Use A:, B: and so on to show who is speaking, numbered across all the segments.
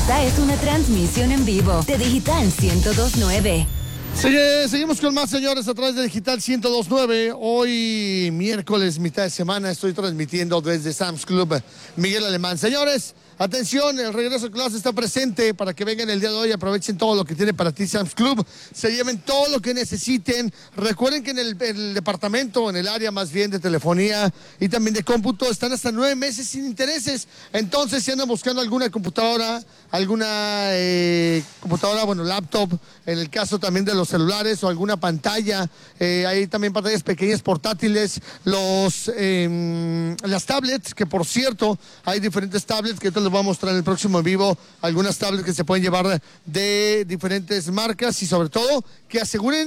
A: Esta es una transmisión en vivo de Digital 102.9.
B: Seguimos con más, señores, a través de Digital 102.9. Hoy, miércoles, mitad de semana, estoy transmitiendo desde Sam's Club Miguel Alemán. Señores, atención, el regreso a clase está presente para que vengan el día de hoy, aprovechen todo lo que tiene para ti Sam's Club, se lleven todo lo que necesiten. Recuerden que en el departamento, en el área más bien de telefonía y también de cómputo, están hasta 9 meses sin intereses. Entonces, si andan buscando alguna computadora, laptop, en el caso también de los celulares o alguna pantalla, hay también pantallas pequeñas portátiles, las tablets, que por cierto, hay diferentes tablets que les voy a mostrar en el próximo en vivo, algunas tablets que se pueden llevar de diferentes marcas y sobre todo que aseguren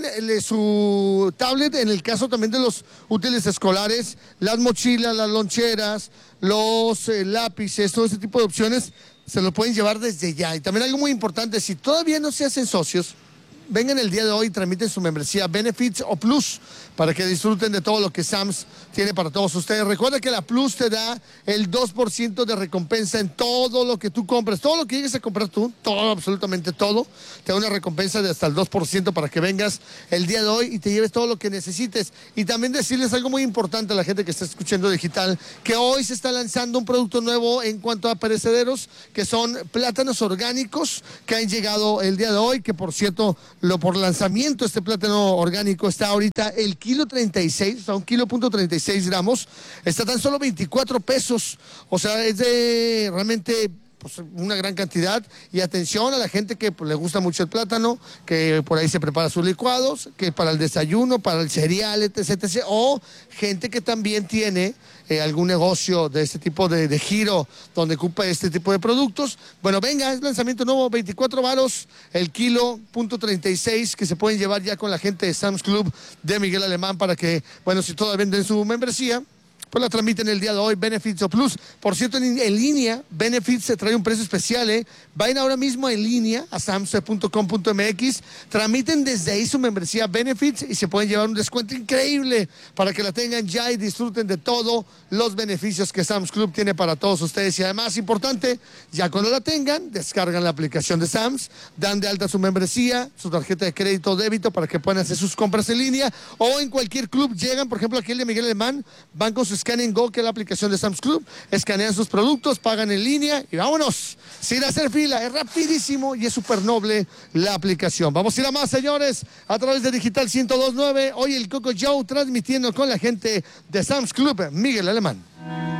B: su tablet en el caso también de los útiles escolares, las mochilas, las loncheras, los lápices, todo ese tipo de opciones se lo pueden llevar desde ya. Y también algo muy importante, si todavía no se hacen socios, vengan el día de hoy y tramiten su membresía Benefits o Plus para que disfruten de todo lo que Sam's tiene para todos ustedes. Recuerda que la Plus te da el 2% de recompensa en todo lo que tú compres. Todo lo que llegues a comprar tú, todo, absolutamente todo, te da una recompensa de hasta el 2% para que vengas el día de hoy y te lleves todo lo que necesites. Y también decirles algo muy importante a la gente que está escuchando Digital, que hoy se está lanzando un producto nuevo en cuanto a perecederos, que son plátanos orgánicos que han llegado el día de hoy, que por cierto, por lanzamiento, este plátano orgánico está ahorita el kilo 36, o sea, 1.36 gramos, está tan solo 24 pesos, o sea, es de realmente pues, una gran cantidad. Y atención a la gente que pues, le gusta mucho el plátano, que por ahí se prepara sus licuados, que para el desayuno, para el cereal, etc. O gente que también tiene algún negocio de este tipo de giro donde ocupa este tipo de productos. Bueno, venga, es lanzamiento nuevo, 24 varos el kilo, .36, que se pueden llevar ya con la gente de Sam's Club de Miguel Alemán para que, bueno, si todavía venden su membresía, pues la transmiten el día de hoy, Benefits o Plus. Por cierto, en línea, Benefits se trae un precio especial, Vayan ahora mismo en línea a sams.com.mx, tramiten desde ahí su membresía Benefits y se pueden llevar un descuento increíble para que la tengan ya y disfruten de todos los beneficios que Sam's Club tiene para todos ustedes. Y además, importante, ya cuando la tengan, descargan la aplicación de Sam's, dan de alta su membresía, su tarjeta de crédito o débito para que puedan hacer sus compras en línea o en cualquier club. Llegan, por ejemplo, aquí el de Miguel Alemán, van con su Scan & Go, que es la aplicación de Sam's Club, escanean sus productos, pagan en línea y vámonos, sin hacer fila, es rapidísimo y es súper noble la aplicación. Vamos a ir a más, señores, a través de Digital 102.9, hoy el Coco Joe transmitiendo con la gente de Sam's Club Miguel Alemán.